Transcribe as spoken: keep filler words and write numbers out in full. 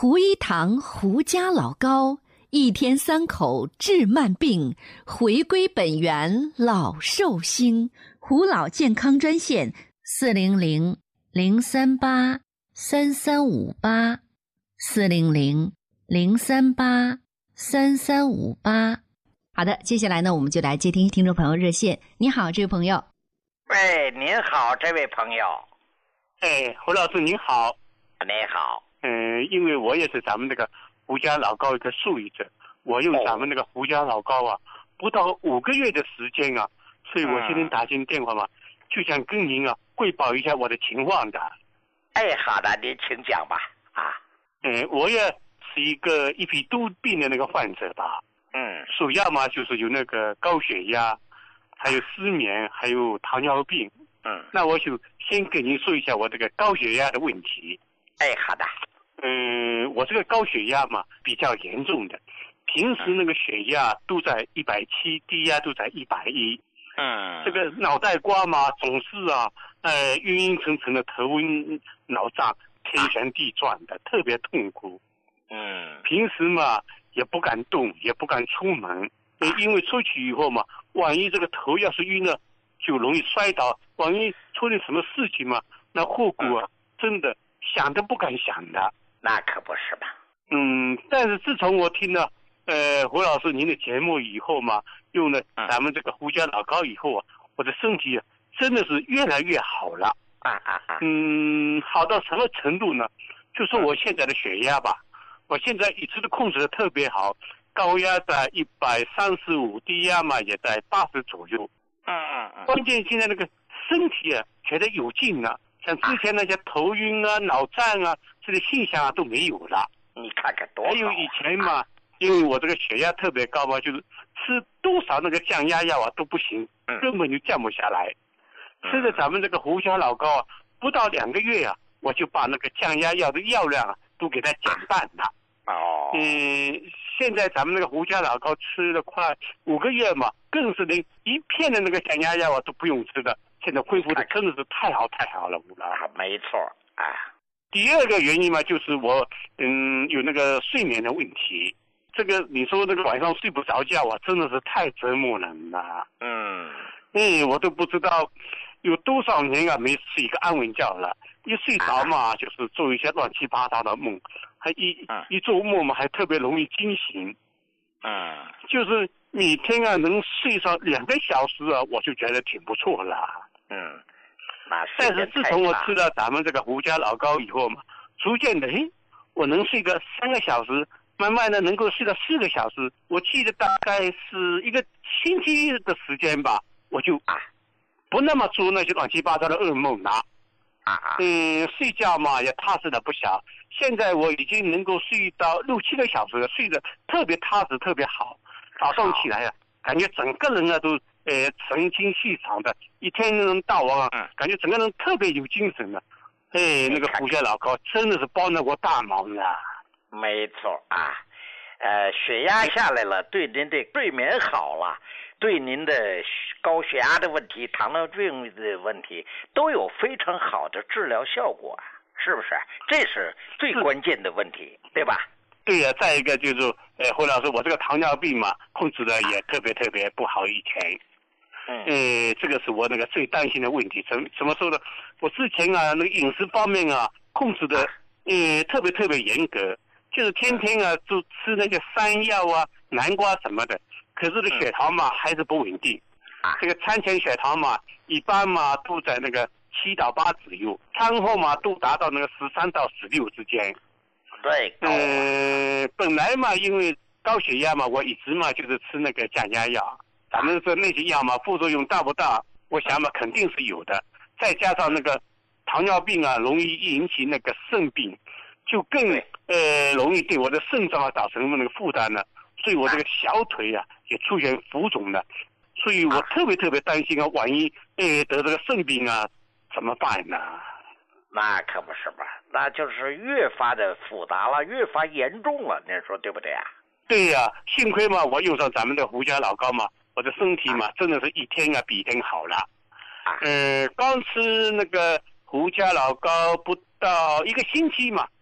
胡一堂胡家老高，一天三口治慢病，回归本源老寿星。胡老健康专线四零零零三八三三五八四零零零三八三三五八。好的，接下来呢，我们就来接听听众朋友热线。你好，这位朋友。 喂，您好，这位朋友。 哎，胡老师您好。 你好。 嗯，因为我也是咱们这个胡家老高一个受益者，我用咱们那个胡家老高啊，不到五个月的时间啊，所以我今天打进电话嘛，嗯、就想跟您啊汇报一下我的情况的。 哎，好的，您请讲吧。啊， 嗯，我也是一个一匹多病的那个患者吧。 嗯， 主要嘛就是有那个高血压，还有失眠，还有糖尿病。 嗯， 那我就先跟您说一下我这个高血压的问题。 哎，好的。 嗯，我这个高血压嘛比较严重的，平时那个血压都在一百七，低压都在一百一。 嗯， 这个脑袋瓜嘛总是啊，呃，晕晕沉沉的，头晕脑胀，天旋地转的，特别痛苦。 嗯， 平时嘛也不敢动，也不敢出门，因为出去以后嘛，万一这个头要是晕了，就容易摔倒，万一出点什么事情嘛，那后果啊，真的想都不敢想的。 那可不是吧。 嗯，但是自从我听了呃胡老师您的节目以后嘛，用了咱们这个胡家老高以后啊，我的身体真的是越来越好了。 啊啊啊！ 嗯，好到什么程度呢？就说我现在的血压吧，我现在一直都控制的特别好，高压在一百三十五，低压嘛也在八十左右。 嗯嗯嗯。 关键现在那个身体啊觉得有劲了，像之前那些头晕啊、脑胀啊这些现象啊都没有了。 你看看多好。 还有以前嘛，因为我这个血压特别高嘛，就是吃多少那个降压药啊都不行，根本就降不下来。 嗯、 吃的咱们这个胡家老高啊，不到两个月啊，我就把那个降压药的药量啊都给它减半了。 哦。 嗯，现在咱们那个胡家老高吃了快五个月嘛，更是连一片的那个降压药啊都不用吃的。现在恢复的真的是太好太好了，吴老师。 没错啊。 第二个原因嘛，就是我嗯有那个睡眠的问题。这个你说那个晚上睡不着觉啊，真的是太折磨人了。 嗯。 嗯，我都不知道有多少年啊没睡一个安稳觉了。一睡着嘛，啊、就是做一些乱七八糟的梦，还一、嗯、一做梦嘛，还特别容易惊醒。 嗯。 就是每天啊能睡上两个小时啊，我就觉得挺不错了。 嗯。 但是自从我吃了咱们这个胡家老高以后嘛，逐渐的，诶，我能睡个三个小时，慢慢的能够睡到四个小时。我记得大概是一个星期的时间吧，我就啊不那么做那些乱七八糟的噩梦了。 啊嗯，睡觉嘛也踏实了不小。现在我已经能够睡到六七个小时了，睡得特别踏实，特别好。早上起来啊，感觉整个人啊都呃神清气爽的，一天到晚啊，感觉整个人特别有精神了。哎，那个胡家老高真的是帮了我大忙啊！ 没错啊，呃，血压下来了，对您的睡眠好了，对您的高血压的问题、糖尿病的问题都有非常好的治疗效果，是不是？这是最关键的问题，对吧？ 对呀、啊，再一个就是，呃，胡老师，我这个糖尿病嘛，控制的也特别特别不好以前。 嗯， 呃，这个是我那个最担心的问题。怎怎么说呢？我之前啊，那个饮食方面啊，控制的呃特别特别严格，就是天天啊就吃那些山药啊、南瓜什么的。可是这血糖嘛还是不稳定。 啊， 这个餐前血糖嘛，一般嘛都在那个七到八左右，餐后嘛都达到那个十三到十六之间。 对， 呃，本来嘛，因为高血压嘛，我一直嘛就是吃那个降压药。咱们说那些药嘛，副作用大不大？我想嘛，肯定是有的。再加上那个糖尿病啊，容易引起那个肾病，就更呃容易对我的肾脏啊造成那个负担了。所以我这个小腿啊也出现浮肿了。所以我特别特别担心啊，万一呃得这个肾病啊，怎么办呢？ 那可不是吧，那就是越发的复杂了，越发严重了，您说对不对啊？ 对呀、啊，幸亏嘛，我用上咱们的胡家老高嘛，我的身体嘛，真的是一天啊比一天好了。呃，刚吃那个胡家老高不到一个星期嘛，